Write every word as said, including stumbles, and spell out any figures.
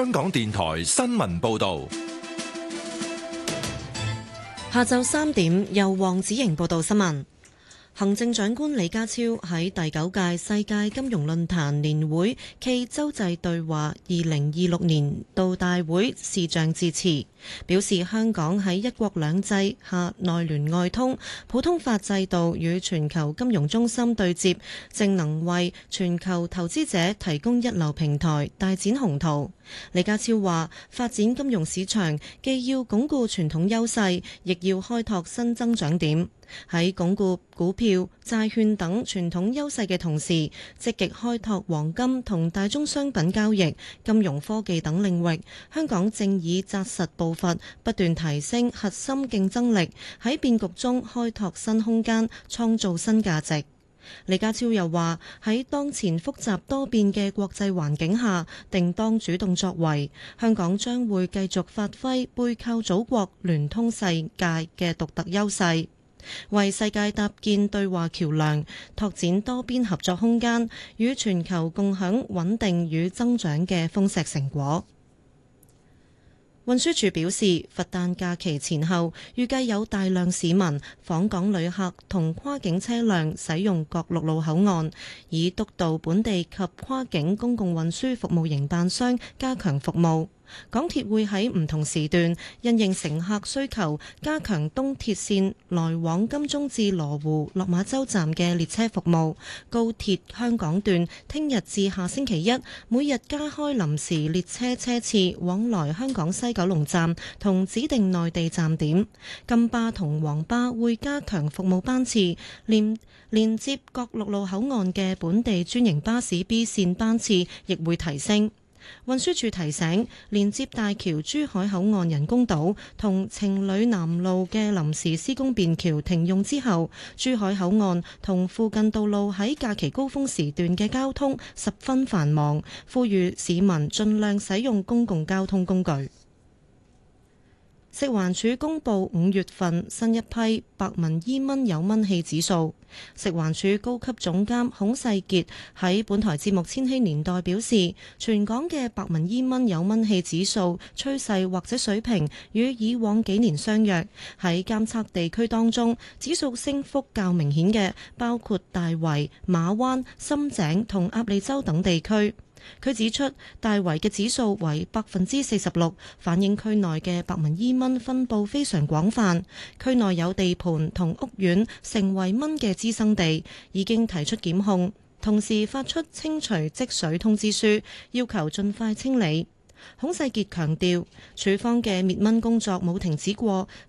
香港電台新聞報道。 下晝三點，由黃子瑩報道新聞。行政長官李家超喺第九屆世界金融論壇年會暨洲際對話二零二六年度大會視像致辭，表示香港喺一國兩制下內聯外通，普通法制度與全球金融中心對接，正能為全球投資者提供一流平台，大展宏圖。李家超話：發展金融市場既要鞏固傳統優勢，亦要開拓新增長點。喺鞏固股票、債券等傳統優勢嘅同時，積極開拓黃金同大宗商品交易、金融科技等領域。香港正以紮實步伐，不斷提升核心競爭力，喺變局中開拓新空間，創造新價值。李家超又話：喺當前複雜多變嘅國際環境下，定當主動作為。香港將會繼續發揮背靠祖國、聯通世界嘅獨特優勢，為世界搭建對話橋樑，拓展多邊合作空間，與全球共享穩定與增長嘅豐碩成果。運輸署表示，佛誕假期前後預計有大量市民、訪港旅客同跨境車輛使用各陸路口岸，以督導本地及跨境公共運輸服務營辦商加強服務。港鐵會喺唔同時段因應乘客需求，加強東鐵線來往金鐘至羅湖、落馬洲站嘅列車服務。高鐵香港段聽日至下星期一，每日加開臨時列車車次往來香港西九龍站同指定內地站點。金巴同黃巴會加強服務班次，連連接各陸路口岸嘅本地專營巴士 B 線班次亦會提升。運輸署提醒，連接大橋珠海口岸人工島同情侶南路嘅臨時施工便橋停用之後，珠海口岸同附近道路喺假期高峰時段嘅交通十分繁忙，呼籲市民盡量使用公共交通工具。食環署公布五月份新一批白紋伊蚊有蚊氣指數。食環署高級總監孔世傑喺本台節目《千禧年代》表示，全港嘅白紋伊蚊有蚊氣指數趨勢或者水平與以往幾年相若。喺監測地區當中，指數升幅較明顯嘅包括大圍、馬灣、深井同鴨脷洲等地區。佢指出，大圍嘅指數為百分之四十六，反映區內嘅白紋伊蚊分佈非常廣泛。區內有地盤同屋苑成為蚊嘅滋生地，已經提出檢控，同時發出清除積水通知書，要求盡快清理。孔世傑強調，署方嘅滅蚊工作冇停止過，